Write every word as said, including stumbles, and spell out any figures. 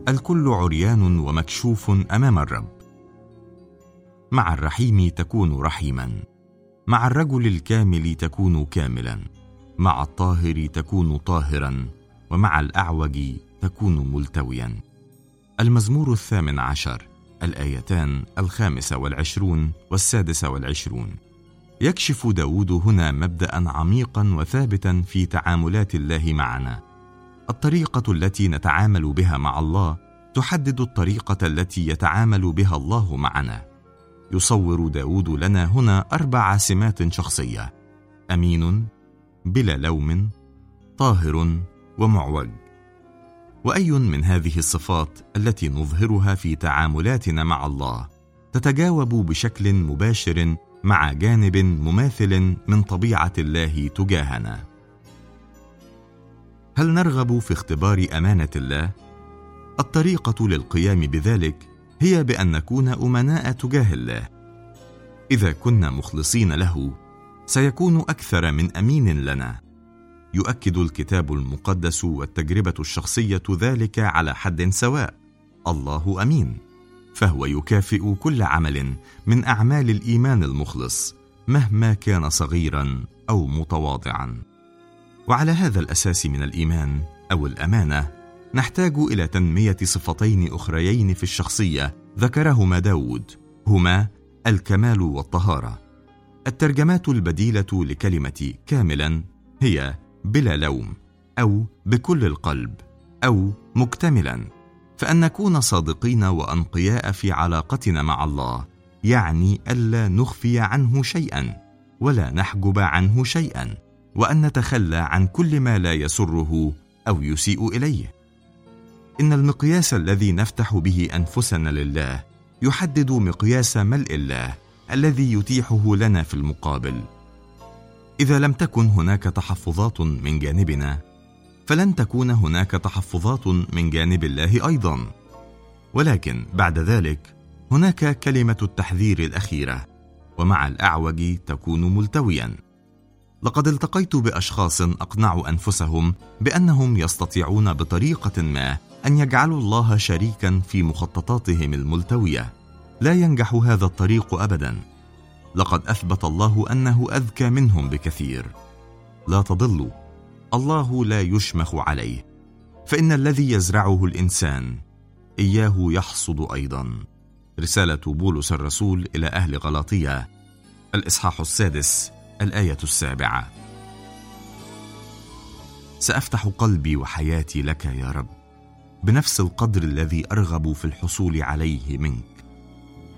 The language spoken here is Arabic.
الكل عريان ومكشوف أمام الرب. مع الرحيم تكون رحيما، مع الرجل الكامل تكون كاملا، مع الطاهر تكون طاهرا، ومع الأعوج تكون ملتويا. المزمور الثامن عشر، الآيتان الخامسة والعشرون والسادسة والعشرون. يكشف داود هنا مبدأ عميقا وثابتا في تعاملات الله معنا. الطريقة التي نتعامل بها مع الله تحدد الطريقة التي يتعامل بها الله معنا. يصور داود لنا هنا أربع سمات شخصية: أمين، بلا لوم، طاهر، ومعوج. وأي من هذه الصفات التي نظهرها في تعاملاتنا مع الله تتجاوب بشكل مباشر مع جانب مماثل من طبيعة الله تجاهنا؟ هل نرغب في اختبار أمانة الله؟ الطريقة للقيام بذلك هي بأن نكون أمناء تجاه الله. إذا كنا مخلصين له سيكون أكثر من أمين لنا. يؤكد الكتاب المقدس والتجربة الشخصية ذلك على حد سواء. الله أمين، فهو يكافئ كل عمل من أعمال الإيمان المخلص مهما كان صغيرا أو متواضعا. وعلى هذا الأساس من الإيمان أو الأمانة نحتاج إلى تنمية صفتين أخريين في الشخصية ذكرهما داود، هما الكمال والطهارة. الترجمات البديلة لكلمة كاملا هي بلا لوم، أو بكل القلب، أو مكتملا. فأن نكون صادقين وأنقياء في علاقتنا مع الله يعني ألا نخفي عنه شيئا ولا نحجب عنه شيئا، وأن نتخلى عن كل ما لا يسره أو يسيء إليه. إن المقياس الذي نفتح به أنفسنا لله يحدد مقياس ملء الله الذي يتيحه لنا في المقابل. إذا لم تكن هناك تحفظات من جانبنا فلن تكون هناك تحفظات من جانب الله أيضا. ولكن بعد ذلك هناك كلمة التحذير الأخيرة: ومع الأعوج تكون ملتويا. لقد التقيت بأشخاص أقنعوا أنفسهم بأنهم يستطيعون بطريقة ما أن يجعلوا الله شريكا في مخططاتهم الملتوية. لا ينجح هذا الطريق أبدا. لقد أثبت الله أنه أذكى منهم بكثير. لا تضلوا، الله لا يشمخ عليه، فإن الذي يزرعه الإنسان إياه يحصد أيضا. رسالة بولس الرسول إلى أهل غلاطية، الإصحاح السادس، الآية السابعة. سأفتح قلبي وحياتي لك يا رب بنفس القدر الذي أرغب في الحصول عليه منك.